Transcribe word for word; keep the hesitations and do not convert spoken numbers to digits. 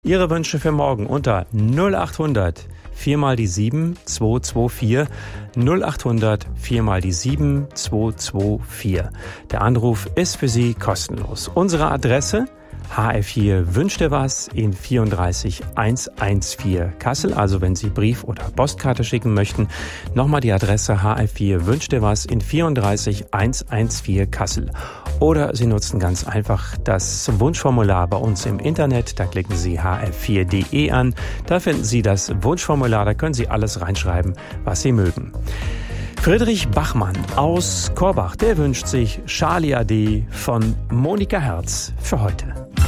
Ihre Wünsche für morgen unter null achthundert vier mal die sieben zwei zwei vier, null achthundert vier mal die sieben zwei zwei vier. Der Anruf ist für Sie kostenlos. Unsere Adresse: H F vier wünscht dir was in vierunddreißig hundertvierzehn Kassel. Also wenn Sie Brief oder Postkarte schicken möchten, nochmal die Adresse: H F vier wünscht dir was in vierunddreißig hundertvierzehn Kassel. Oder Sie nutzen ganz einfach das Wunschformular bei uns im Internet. Da klicken Sie h f vier punkt d e an. Da finden Sie das Wunschformular. Da können Sie alles reinschreiben, was Sie mögen. Friedrich Bachmann aus Korbach, der wünscht sich Charlie A D von Monika Herz für heute.